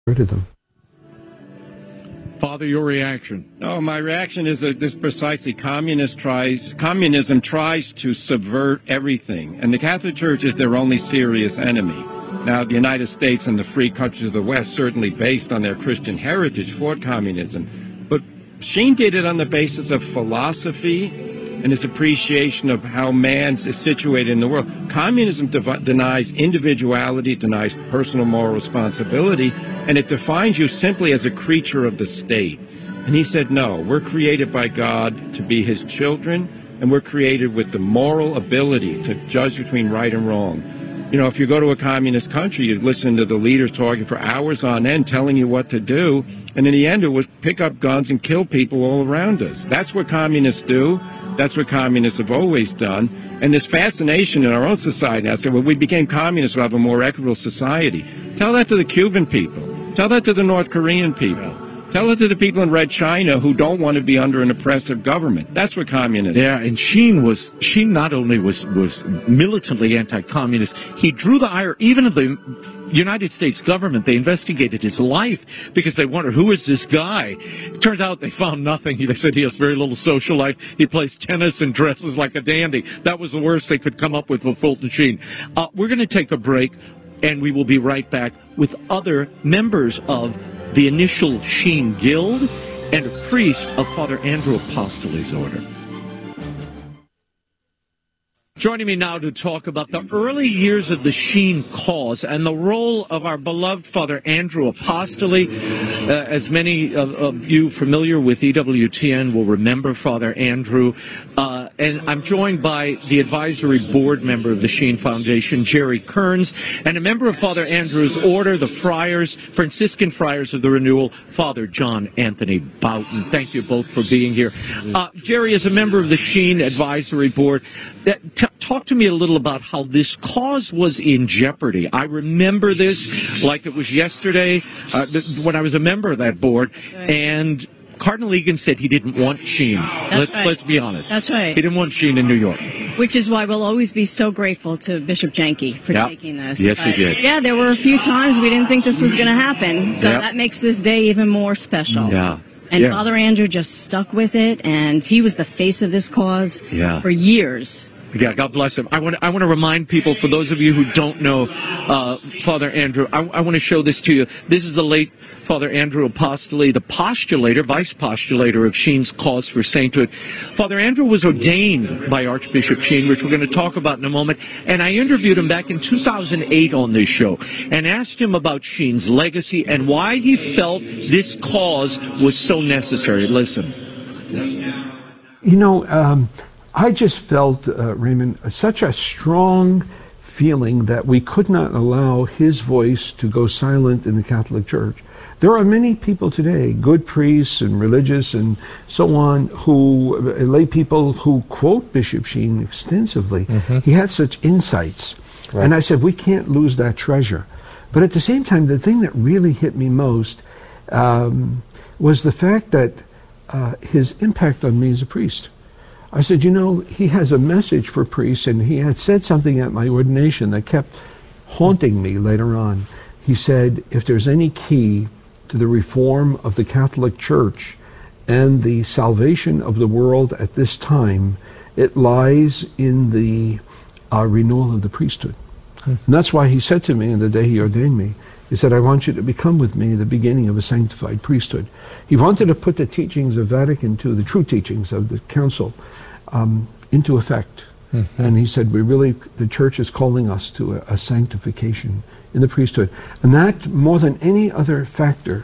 rid of them. Father, your reaction? Oh, my reaction is that this precisely communism tries to subvert everything, and the Catholic Church is their only serious enemy. Now, the United States and the free countries of the West, certainly based on their Christian heritage, fought communism, but Sheen did it on the basis of philosophy and his appreciation of how man is situated in the world. Communism denies individuality, denies personal moral responsibility, and it defines you simply as a creature of the state. And he said, no, we're created by God to be his children, and we're created with the moral ability to judge between right and wrong. You know, if you go to a communist country, you listen to the leaders talking for hours on end, telling you what to do, and in the end it was pick up guns and kill people all around us. That's what communists do. That's what communists have always done. And this fascination in our own society now, saying, well, we became communists, we'll have a more equitable society. Tell that to the Cuban people. Tell that to the North Korean people. Tell it to the people in Red China who don't want to be under an oppressive government. That's what communism is. Yeah, and Sheen not only was militantly anti-communist, he drew the ire even of the United States government. They investigated his life because they wondered, who is this guy? It turns out they found nothing. They said he has very little social life. He plays tennis and dresses like a dandy. That was the worst they could come up with Fulton Sheen. We're going to take a break, and we will be right back with other members of the initial Sheen Guild and a priest of Father Andrew Apostoli's order. Joining me now to talk about the early years of the Sheen cause and the role of our beloved Father Andrew Apostoli. As many of you familiar with EWTN will remember Father Andrew. And I'm joined by the advisory board member of the Sheen Foundation, Jerry Kearns, and a member of Father Andrew's order, the Friars, Franciscan Friars of the Renewal, Father John Anthony Boughton. Thank you both for being here. Jerry, as a member of the Sheen advisory board, talk to me a little about how this cause was in jeopardy. I remember this like it was yesterday when I was a member of that board, and Cardinal Egan said he didn't want Sheen. Let's be honest. That's right. He didn't want Sheen in New York. Which is why we'll always be so grateful to Bishop Janke for taking this. Yes, he did. Yeah, there were a few times we didn't think this was going to happen, so that makes this day even more special. Yeah. And Father Andrew just stuck with it, and he was the face of this cause for years. Yeah, God bless him. I want to remind people, for those of you who don't know Father Andrew, I want to show this to you. This is the late Father Andrew Apostoli, the postulator, vice postulator of Sheen's cause for sainthood. Father Andrew was ordained by Archbishop Sheen, which we're going to talk about in a moment. And I interviewed him back in 2008 on this show and asked him about Sheen's legacy and why he felt this cause was so necessary. Listen. You know, I just felt, Raymond, such a strong feeling that we could not allow his voice to go silent in the Catholic Church. There are many people today, good priests and religious and so on, lay people who quote Bishop Sheen extensively. Mm-hmm. He had such insights. Right. And I said, we can't lose that treasure. But at the same time, the thing that really hit me most was the fact that his impact on me as a priest. I said, you know, he has a message for priests, and he had said something at my ordination that kept haunting me later on. He said, if there's any key to the reform of the Catholic Church and the salvation of the world at this time, it lies in the renewal of the priesthood. And that's why he said to me on the day he ordained me, he said, I want you to become with me the beginning of a sanctified priesthood. He wanted to put the teachings of Vatican II, the true teachings of the Council, into effect. Mm-hmm. And he said, the Church is calling us to a sanctification in the priesthood. And that, more than any other factor,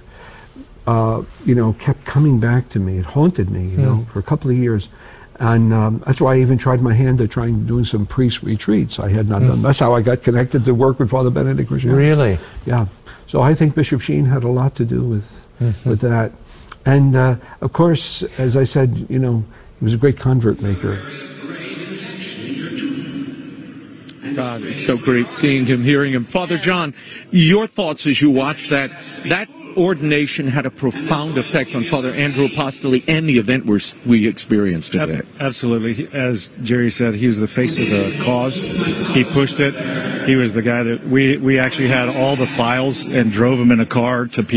kept coming back to me. It haunted me, for a couple of years. And that's why I even tried my hand at doing some priest retreats. I had not done. That's how I got connected to work with Father Benedict Christian. Really? Yeah. So I think Bishop Sheen had a lot to do with that. And of course, as I said, he was a great convert maker. It's so great seeing him, hearing him. Father John, your thoughts as you watched that ordination had a profound effect on Father Andrew Apostoli and the event we experienced today. Absolutely. As Jerry said, he was the face of the cause. He pushed it. He was the guy that we actually had all the files and drove him in a car to